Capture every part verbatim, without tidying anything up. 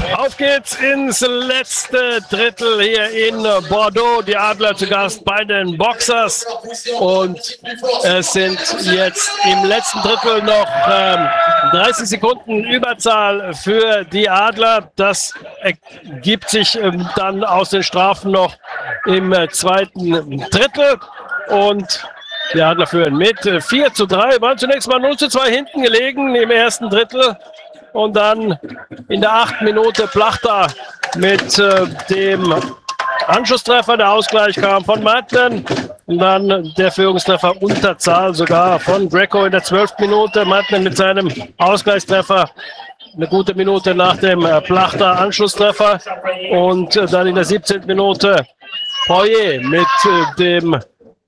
Auf geht's ins letzte Drittel hier in Bordeaux. Die Adler zu Gast bei den Boxers. Und es sind jetzt im letzten Drittel noch ähm, dreißig Sekunden Überzahl für die Adler. Das ergibt sich ähm, dann aus den Strafen noch im äh, zweiten Drittel. Und die Adler führen mit vier zu drei. Waren zunächst mal null zu zwei hinten gelegen im ersten Drittel. Und dann in der achten Minute Plachta mit äh, dem Anschlusstreffer. Der Ausgleich kam von Martin. Und dann der Führungstreffer Unterzahl sogar von Greco in der zwölften Minute. Martin mit seinem Ausgleichstreffer eine gute Minute nach dem äh, Plachta Anschlusstreffer. Und äh, dann in der siebzehnten Minute Poirier mit äh, dem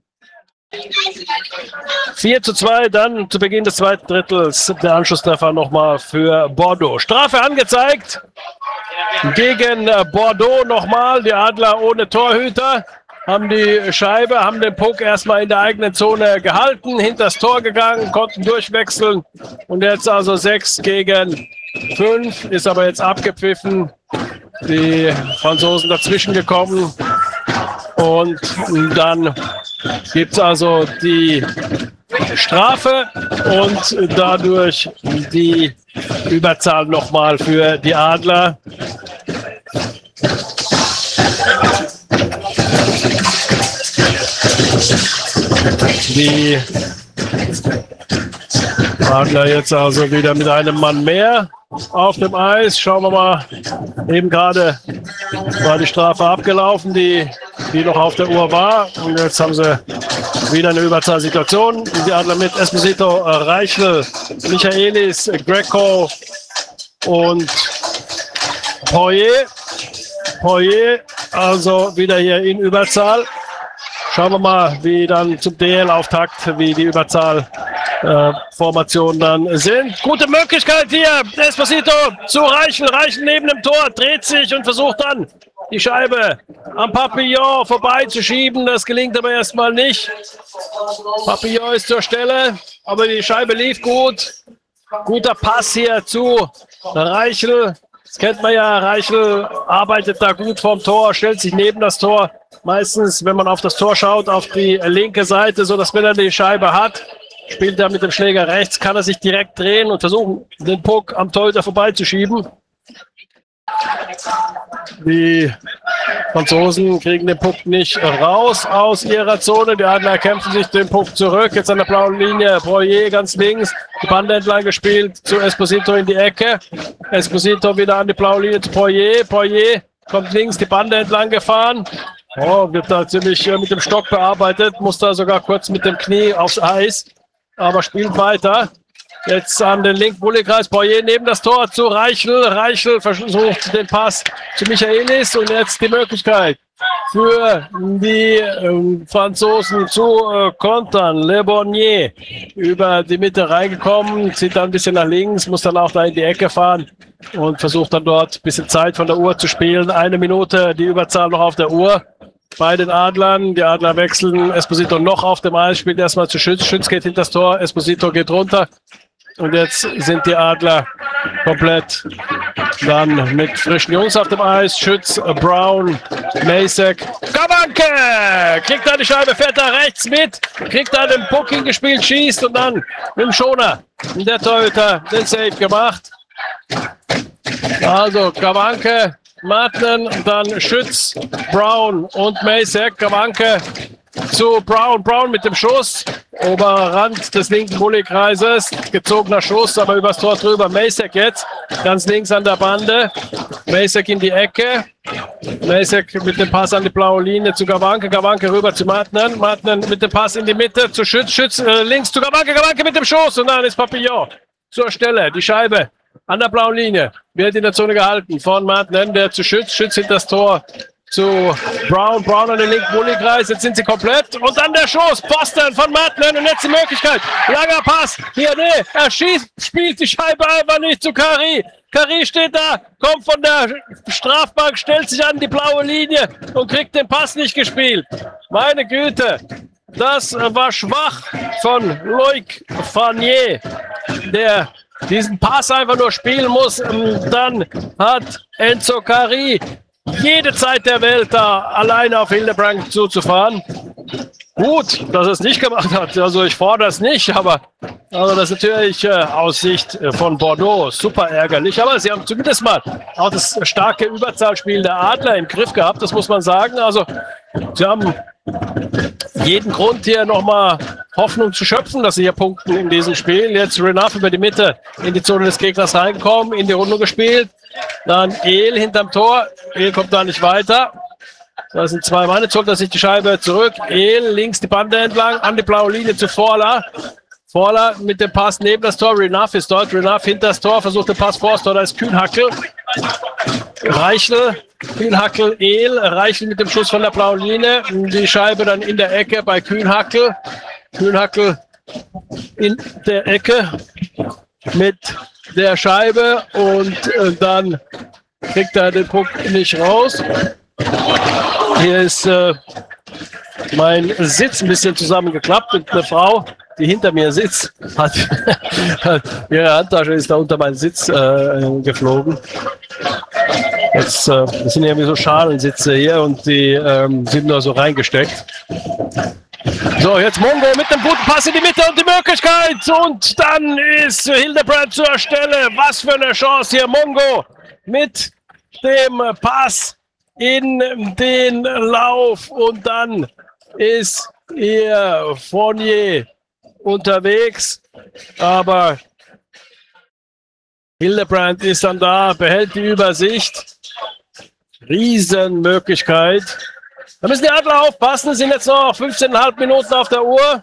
vier zu zwei, dann zu Beginn des zweiten Drittels der Anschlusstreffer nochmal für Bordeaux. Strafe angezeigt gegen Bordeaux nochmal. Die Adler ohne Torhüter haben die Scheibe, haben den Puck erstmal in der eigenen Zone gehalten, hinters Tor gegangen, konnten durchwechseln und jetzt also sechs gegen fünf, ist aber jetzt abgepfiffen. Die Franzosen dazwischen gekommen und dann gibt es also die Strafe und dadurch die Überzahl nochmal für die Adler. Die Adler jetzt also wieder mit einem Mann mehr auf dem Eis. Schauen wir mal, eben gerade war die Strafe abgelaufen, die, die noch auf der Uhr war. Und jetzt haben sie wieder eine Überzahlsituation. Die Adler mit Esposito, Reichel, Michaelis, Greco und Poirier. Poirier also wieder hier in Überzahl. Schauen wir mal, wie dann zum D L-Auftakt, wie die Überzahlformationen äh, dann sind. Gute Möglichkeit hier, Esposito zu Reichel. Reichel neben dem Tor, dreht sich und versucht dann die Scheibe am Papillon vorbeizuschieben. Das gelingt aber erstmal nicht. Papillon ist zur Stelle, aber die Scheibe lief gut. Guter Pass hier zu Reichel. Das kennt man ja, Reichel arbeitet da gut vorm Tor, stellt sich neben das Tor. Meistens, wenn man auf das Tor schaut, auf die linke Seite, so dass wenn er die Scheibe hat, spielt er mit dem Schläger rechts, kann er sich direkt drehen und versuchen, den Puck am Torhüter vorbeizuschieben. Die Franzosen kriegen den Puck nicht raus aus ihrer Zone. Die Adler kämpfen sich den Puck zurück. Jetzt an der blauen Linie Poirier ganz links. Die Bande entlang gespielt zu Esposito in die Ecke. Esposito wieder an die blaue Linie zu Poirier. Poirier kommt links die Bande entlang gefahren. Oh, wird da ziemlich äh, mit dem Stock bearbeitet. Muss da sogar kurz mit dem Knie aufs Eis. Aber spielt weiter. Jetzt an den linken Bulli-Kreis, Poirier neben das Tor zu Reichel. Reichel versucht den Pass zu Michaelis und jetzt die Möglichkeit für die äh, Franzosen zu äh, kontern. Le Bornier über die Mitte reingekommen, zieht dann ein bisschen nach links, muss dann auch da in die Ecke fahren und versucht dann dort ein bisschen Zeit von der Uhr zu spielen. Eine Minute die Überzahl noch auf der Uhr bei den Adlern. Die Adler wechseln. Esposito noch auf dem Eis, spielt erstmal zu Schütz. Schütz geht hinter das Tor, Esposito geht runter. Und jetzt sind die Adler komplett dann mit frischen Jungs auf dem Eis. Schütz, Brown, Masek, Kabanke! Kriegt da die Scheibe, fährt da rechts mit, kriegt da den Puck hingespielt, schießt und dann mit dem Schoner. Und der Torhüter den Save gemacht. Also Kabanke, Martin, dann Schütz, Brown und Masek. Kabanke zu Brown, Brown mit dem Schuss, Oberrand des linken Bulli-Kreises, gezogener Schuss, aber übers Tor drüber. Masek jetzt, ganz links an der Bande, Masek in die Ecke, Masek mit dem Pass an die blaue Linie zu Gawanke, Gawanke rüber zu Martinen, Martinen mit dem Pass in die Mitte zu Schütz, Schütz äh, links zu Gawanke, Gawanke mit dem Schuss und dann ist Papillon zur Stelle, die Scheibe an der blauen Linie, wird in der Zone gehalten von Martinen, der zu Schütz, Schütz hinter das Tor, zu Brown, Brown an den linken Bulli-Kreis, jetzt sind sie komplett und dann der Schuss, Posten von Martinen und jetzt die Möglichkeit, langer Pass, hier, nee, er schießt, spielt die Scheibe einfach nicht zu Kari, Kari steht da, kommt von der Strafbank, stellt sich an die blaue Linie und kriegt den Pass nicht gespielt, meine Güte, das war schwach von Loic Farnier, der diesen Pass einfach nur spielen muss, dann hat Enzo Carri jede Zeit der Welt, da alleine auf Hildebrand zuzufahren. Gut, dass er es nicht gemacht hat. Also ich fordere es nicht, aber also das ist natürlich äh, aus Sicht von Bordeaux super ärgerlich. Aber sie haben zumindest mal auch das starke Überzahlspiel der Adler im Griff gehabt, das muss man sagen. Also sie haben jeden Grund hier nochmal Hoffnung zu schöpfen, dass sie hier punkten in diesem Spiel. Jetzt Renaf über die Mitte in die Zone des Gegners reingekommen, in die Runde gespielt. Dann El hinterm Tor. El kommt da nicht weiter. Da sind zwei Mann. Jetzt holt er sich die Scheibe zurück. El links die Bande entlang an die blaue Linie zu Forla. Forla mit dem Pass neben das Tor. Renaf ist dort. Renaf hinter das Tor. Versucht den Pass vor das Tor. Da ist Kühnhackel. Reichel. Kühnhackel. El. Reichel mit dem Schuss von der blauen Linie. Die Scheibe dann in der Ecke bei Kühnhackel. Kühnhackel in der Ecke mit der Scheibe und äh, dann kriegt er den Puck nicht raus. Hier ist äh, mein Sitz ein bisschen zusammengeklappt und eine Frau, die hinter mir sitzt, hat ihre Handtasche ist da unter meinen Sitz äh, geflogen. Jetzt äh, das sind irgendwie so Schalensitze hier und die ähm, sind nur so reingesteckt. So, jetzt Mongo mit dem guten Pass in die Mitte und die Möglichkeit. Und dann ist Hildebrand zur Stelle. Was für eine Chance hier. Mongo mit dem Pass in den Lauf. Und dann ist hier Fournier unterwegs. Aber Hildebrand ist dann da, behält die Übersicht. Riesenmöglichkeit. Da müssen die Adler aufpassen, es sind jetzt noch fünfzehn Komma fünf Minuten auf der Uhr.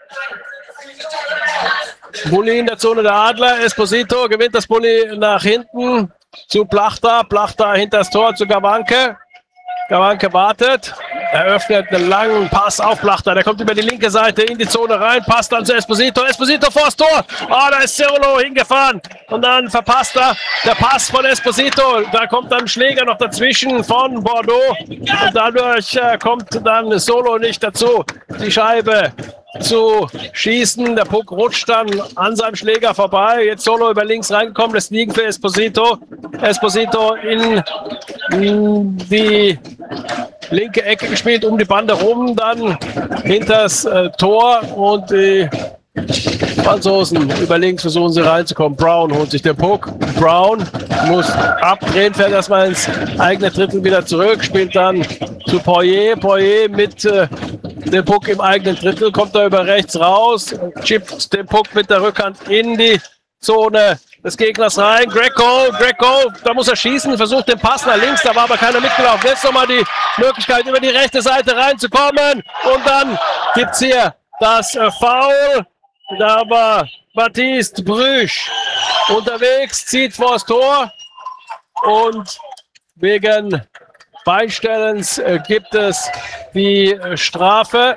Bulli in der Zone der Adler, Esposito gewinnt das Bulli nach hinten zu Plachta, Plachta hinter das Tor zu Gawanke. Gawanke wartet, eröffnet einen langen Pass auf Plachta, der kommt über die linke Seite in die Zone rein, passt dann zu Esposito, Esposito vors Tor, ah, da ist Cerolo hingefahren und dann verpasst er der Pass von Esposito, da kommt dann Schläger noch dazwischen von Bordeaux und dadurch äh, kommt dann Solo nicht dazu, die Scheibe zu schießen. Der Puck rutscht dann an seinem Schläger vorbei. Jetzt Solo über links reingekommen. Das Liegen für Esposito. Esposito in, in die linke Ecke gespielt, um die Bande rum. Dann hinters äh, Tor und die Franzosen über links versuchen sie reinzukommen. Brown holt sich den Puck. Brown muss abdrehen, fährt erstmal ins eigene Drittel wieder zurück, spielt dann zu Poirier. Poirier mit äh, dem Puck im eigenen Drittel, kommt da über rechts raus, chippt den Puck mit der Rückhand in die Zone des Gegners rein. Greco, Greco, da muss er schießen, versucht den Pass nach links, da war aber keiner mitgelaufen. Jetzt nochmal die Möglichkeit, über die rechte Seite reinzukommen und dann gibt es hier das äh, Foul. Da war Baptiste Brüch unterwegs, zieht vors Tor und wegen Beinstellens äh, gibt es die äh, Strafe.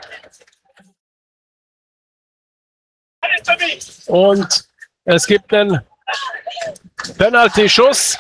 Und es gibt einen Penalty-Schuss.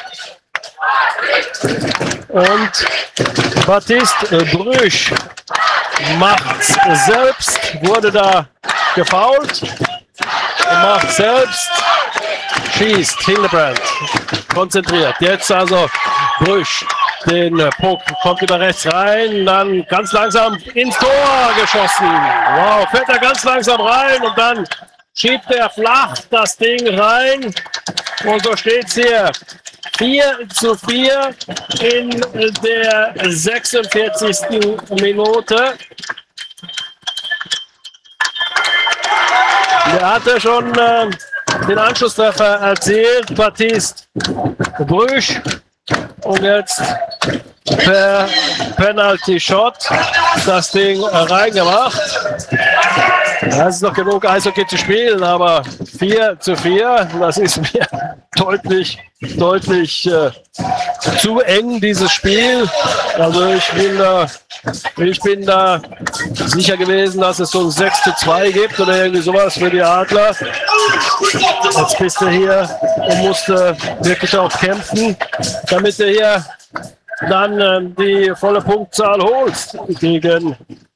Und Baptiste äh, Brüch macht's selbst, wurde da gefoult, macht selbst, schießt Hildebrand, konzentriert. Jetzt also Brüch, den Puck kommt über rechts rein, dann ganz langsam ins Tor geschossen. Wow, fährt er ganz langsam rein und dann schiebt er flach das Ding rein. Und so steht es hier. vier zu vier in der sechsundvierzigsten Minute. Der hatte schon äh, den Anschlusstreffer erzielt, Baptiste Brüch. Und jetzt per Penalty-Shot das Ding reingemacht. Da ist noch genug Eishockey zu spielen, aber vier zu vier, das ist mir deutlich, deutlich äh, zu eng, dieses Spiel. Also ich bin, äh, ich bin da sicher gewesen, dass es so ein sechs zu zwei gibt oder irgendwie sowas für die Adler. Jetzt bist du hier und musst äh, wirklich auch kämpfen, damit du hier dann äh, die volle Punktzahl holst gegen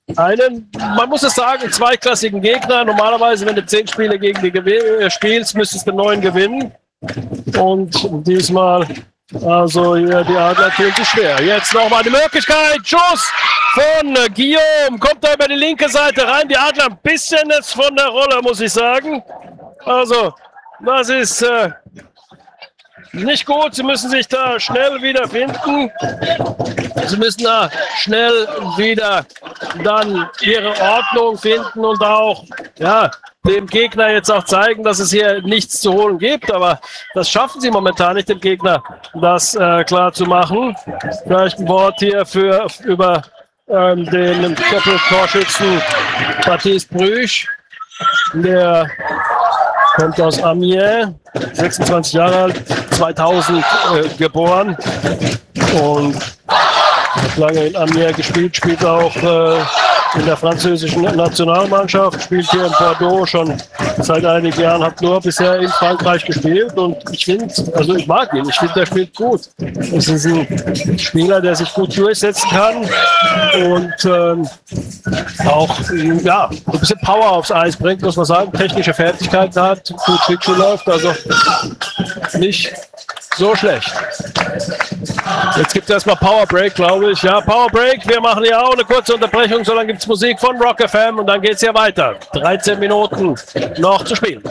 einen, man muss es sagen, zweiklassigen Gegner. Normalerweise, wenn du zehn Spiele gegen die gewin- spielst, müsstest du neun gewinnen. Und diesmal, also hier, die Adler tun sich schwer. Jetzt nochmal die Möglichkeit. Schuss von Guillaume. Kommt da über die linke Seite rein. Die Adler ein bisschen jetzt von der Rolle, muss ich sagen. Also, das ist äh, nicht gut. Sie müssen sich da schnell wiederfinden. Sie müssen da schnell wieder dann ihre Ordnung finden und auch, ja, dem Gegner jetzt auch zeigen, dass es hier nichts zu holen gibt. Aber das schaffen sie momentan nicht, dem Gegner das äh, klar zu machen. Vielleicht ein Wort hier für über ähm, den Doppeltorschützen Baptiste Brüch. Der kommt aus Amiens, sechsundzwanzig Jahre alt, zweitausend äh, geboren und hat lange in Amiens gespielt, spielt auch äh, in der französischen Nationalmannschaft, spielt hier in Bordeaux schon seit einigen Jahren, hat nur bisher in Frankreich gespielt und ich finde, also ich mag ihn, ich finde, der spielt gut. Es ist ein Spieler, der sich gut durchsetzen kann und ähm, auch ja, ein bisschen Power aufs Eis bringt, muss man sagen, technische Fertigkeiten hat, gut Schlittschuh läuft, also nicht so schlecht. Jetzt gibt es erstmal Power Break, glaube ich. Ja, Power Break. Wir machen hier auch eine kurze Unterbrechung. So lange gibt es Musik von Rock F M und dann geht es hier weiter. dreizehn Minuten noch zu spielen.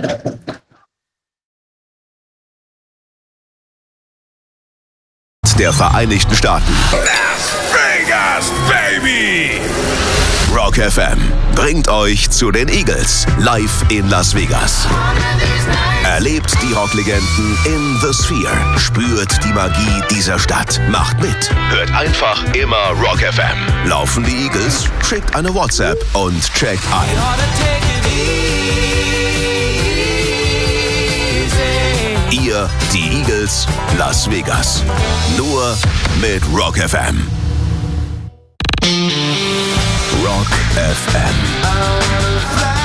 Der Vereinigten Staaten. Las Vegas, Baby! Rock F M bringt euch zu den Eagles live in Las Vegas. Erlebt die Rocklegenden in The Sphere. Spürt die Magie dieser Stadt. Macht mit. Hört einfach immer Rock F M. Laufen die Eagles? Schickt eine WhatsApp und checkt ein. Ihr, die Eagles, Las Vegas. Nur mit Rock F M. Rock F M.